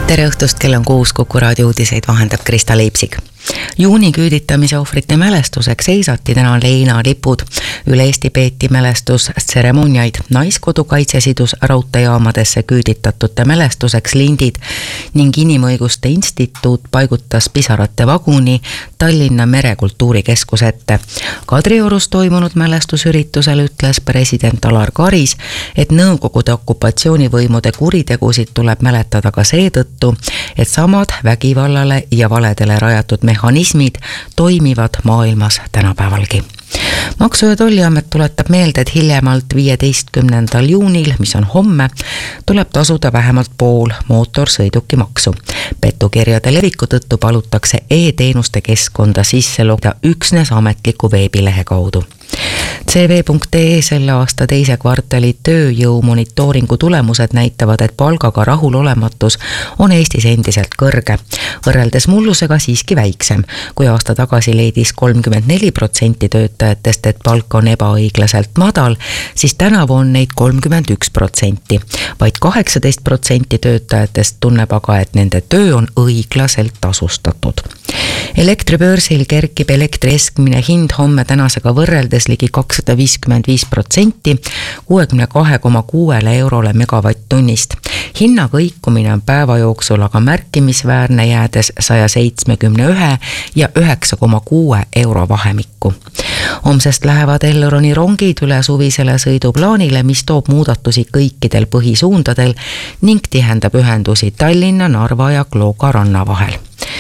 Tere õhtust, kell on 6, Kuku raadio uudiseid vahendab Krista Leipsik. Juuni küüditamise ohvrite mälestuseks seisati täna leinalipud. Üle Eesti peeti mälestustseremooniaid. Naiskodukaitse sidus raudteejaamadesse küüditatute mälestuseks lindid ning Inimõiguste Instituut paigutas pisarate vaguni Tallinna Merekultuurikeskuse ette. Kadriorus toimunud mälestusüritusel ütles president Alar Karis, et Nõukogude okupatsioonivõimude kuritegusid tuleb mäletada ka seetõttu, et samad vägivallale ja valedele rajatud mehhanismid toimivad maailmas tänapäevalgi. Maksu- ja Tolliamet tuletab meelde, et hiljemalt 15. juunil, mis on homme, tuleb tasuda vähemalt pool mootorsõidukimaksu. Petukirjade leviku tõttu palutakse e-teenuste keskkonda sisse logida üksnes ametliku veebilehe kaudu. CV.ee selle aasta teise kvartali tööjõu monitooringu tulemused näitavad, et palgaga rahulolematus on Eestis endiselt kõrge. Võrreldes mullusega siiski väiksem. Kui aasta tagasi leidis 34% töötajatest, et palk on ebaõiglaselt madal, siis tänavu on neid 31%. Vaid 18% töötajatest tunneb aga, et nende töö on õiglaselt tasustatud. Elektribörsil kerkib elektri keskmine hind homme tänasega võrreldes ligi 255%, 62,6 eurole megavatt-tunnist. Hinna kõikumine on päeva jooksul aga märkimisväärne, jäädes 171 ja 9,6 euro vahemikku. Homsest lähevad Elroni rongid üle suvisele sõiduplaanile, mis toob muudatusi kõikidel põhisuundadel ning tihendab ühendusi Tallinna, Narva ja Klooga ranna vahel.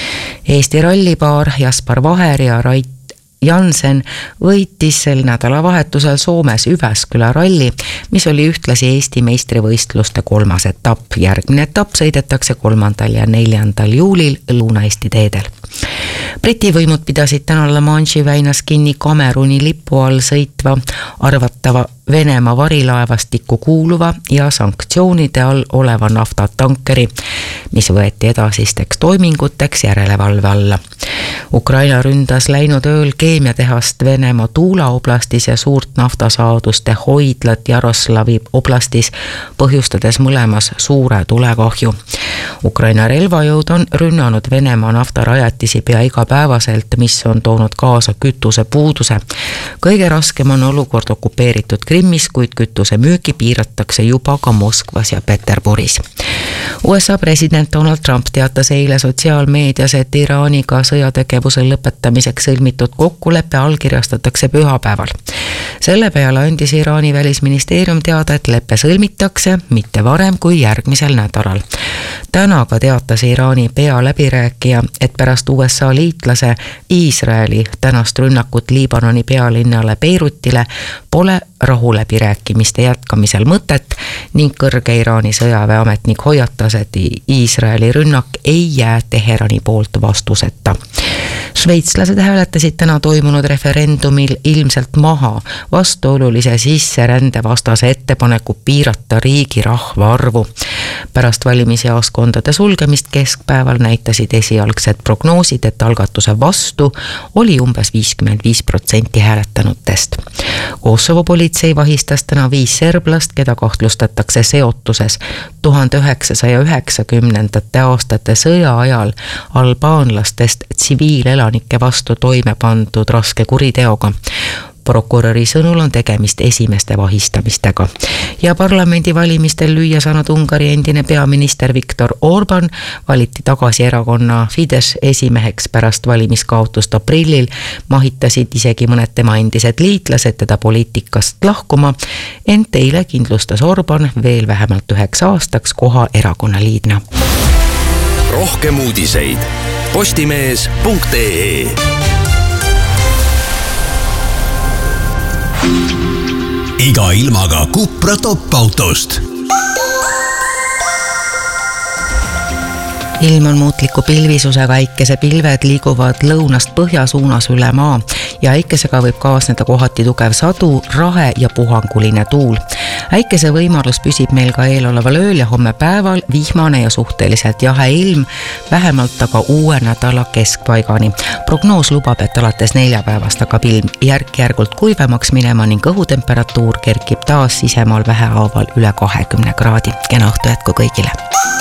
Eesti rallipaar Jaspar Vaher ja Rait Jansen võitis sel nädalavahetusel Soomes Üväsküla ralli, mis oli ühtlasi Eesti meistrivõistluste 3. etapp. Järgmine etapp sõidetakse 3. ja 4. juulil Lõuna-Eesti teedel. Briti võimud pidasid täna La Manche'i väinas kinni Kameruni lipu all sõitva arvatava Venemaa varilaevastikku kuuluva ja sanktsioonide all oleva naftatankeri, mis võeti edasisteks toiminguteks järelevalve alla. Ukraina ründas läinud ööl keemiatehast Venemaa Tuula oblastis ja suurt naftasaaduste hoidlat Jaroslavi oblastis, põhjustades mõlemas suure tulekahju. Ukraina relvajõud on rünnanud Venemaa naftarajatisi pea igapäevaselt, mis on toonud kaasa kütuse puuduse. Kõige raskem on olukord okupeeritud Krimmis, kuid kütuse müüki piiratakse juba ka Moskvas ja Peterburis. USA president Donald Trump teatas eile sotsiaalmeedias, et Iraaniga sõjategevuse lõpetamiseks sõlmitud kokkulepe allkirjastatakse pühapäeval. Selle peale andis Iraani välisministeerium teada, et leppe sõlmitakse mitte varem kui järgmisel nädalal. Täna aga teatas Iraani pealäbirääkija, et pärast USA liitlase Iisraeli tänast rünnakut Liibanoni pealinnale Beirutile pole rahuläbirääkimiste jätkamisel mõtet ning kõrge Iraani sõjaväeametnik hoiatas, et Iisraeli rünnak ei jää Teherani poolt vastuseta. Šveitslased hääletasid täna toimunud referendumil ilmselt maha vastuolulise sisserände vastase ettepaneku piirata riigi rahvaarvu. Pärast valimisjaoskondade sulgemist keskpäeval näitasid esialgsed prognoosid, et algatuse vastu oli umbes 55% hääletanutest. Kosovo politsei vahistas täna 5 serblast, keda kahtlustatakse seotuses 1990. aastate sõja ajal albaanlastest tsiviilelanike vastu toime pandud raske kuriteoga. Prokuröri sõnul on tegemist esimeste vahistamistega. Ja parlamendivalimistel lüüa saanud Ungari endine peaminister Viktor Orban valiti tagasi erakonna Fidesz esimeheks pärast valimiskaotust aprillil, mahitasid isegi mõned tema endised liitlased teda poliitikast lahkuma, ent eile kindlustas Orban veel vähemalt 9 aastaks koha erakonna liidna. Rohkem uudiseid postimees.ee. Iga ilmaga Cupra top-autost. Ilm on muutliku pilvisusega, äikesepilved liiguvad lõunast põhja suunas üle maa ja äikesega võib kaasneda kohati tugev sadu, rahe ja puhanguline tuul. Äikese võimalus püsib meil ka eeloleval ööl ja homme päeval vihmane ja suhteliselt jahe ilm, vähemalt aga uue nädala keskpaigani. Prognoos lubab, et alates neljapäevast hakkab ilm järk-järgult kuivemaks minema ning õhutemperatuur kerkib taas sisemaal vähehaaval üle 20 kraadi. Kena õhtu jätku kõigile!